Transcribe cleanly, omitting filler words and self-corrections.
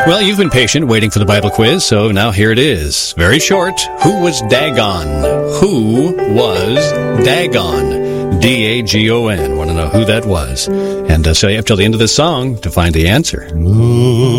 Well, you've been patient waiting for the Bible quiz, so now here it is. Very short. Who was Dagon? Who was Dagon? D-A-G-O-N. Want to know who that was? And so you have till the end of this song to find the answer.